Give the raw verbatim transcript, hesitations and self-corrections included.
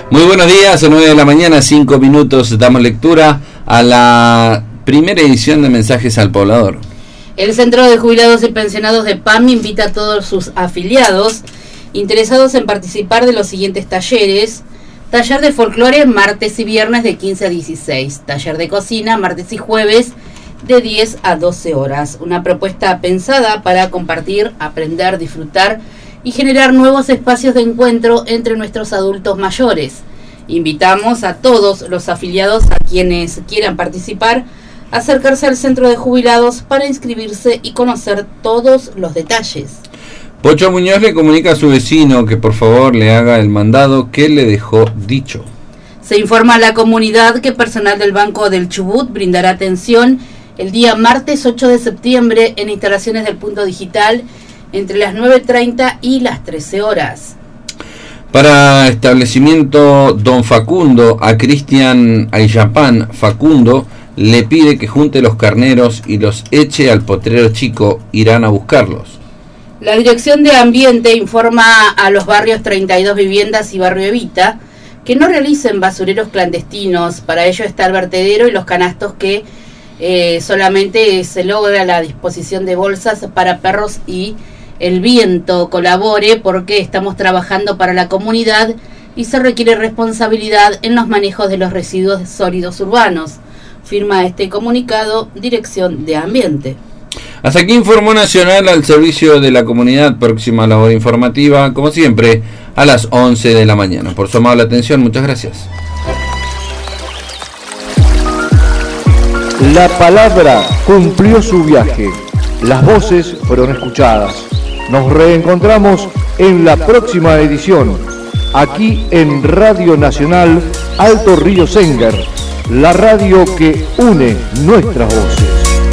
Muy buenos días, a nueve de la mañana, cinco minutos, damos lectura a la primera edición de Mensajes al Poblador. El Centro de Jubilados y Pensionados de P A M invita a todos sus afiliados interesados en participar de los siguientes talleres: taller de folclore martes y viernes de quince a dieciséis, taller de cocina martes y jueves de diez a doce horas. Una propuesta pensada para compartir, aprender, disfrutar y generar nuevos espacios de encuentro entre nuestros adultos mayores. Invitamos a todos los afiliados, a quienes quieran participar, a acercarse al Centro de Jubilados para inscribirse y conocer todos los detalles. Pocho Muñoz le comunica a su vecino que por favor le haga el mandado que le dejó dicho. Se informa a la comunidad que personal del Banco del Chubut brindará atención el día martes ocho de septiembre en instalaciones del Punto Digital entre las nueve treinta y las trece horas. Para establecimiento Don Facundo, a Cristian Ayapán Facundo le pide que junte los carneros y los eche al potrero chico, irán a buscarlos. La Dirección de Ambiente informa a los barrios treinta y dos Viviendas y Barrio Evita que no realicen basureros clandestinos. Para ello está el vertedero y los canastos que eh, solamente se logra la disposición de bolsas para perros y el viento colabore, porque estamos trabajando para la comunidad y se requiere responsabilidad en los manejos de los residuos sólidos urbanos. Firma este comunicado Dirección de Ambiente. Hasta aquí Informó Nacional al servicio de la comunidad. Próxima labor informativa, como siempre, a las once de la mañana. Por su amable atención, muchas gracias. La palabra cumplió su viaje. Las voces fueron escuchadas. Nos reencontramos en la próxima edición, aquí en Radio Nacional Alto Río Sénger, la radio que une nuestras voces.